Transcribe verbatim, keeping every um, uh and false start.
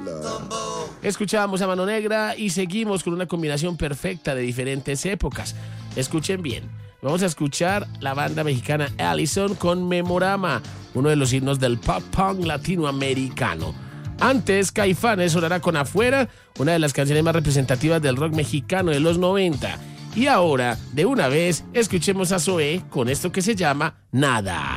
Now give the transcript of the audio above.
Escuchábamos a Mano Negra y seguimos con una combinación perfecta de diferentes épocas. Escuchen bien. Vamos a escuchar la banda mexicana Allison con Memorama, uno de los himnos del pop punk latinoamericano. Antes, Caifanes sonará con Afuera, una de las canciones más representativas del rock mexicano de los noventa. Y ahora, de una vez, escuchemos a Zoé con esto que se llama Nada.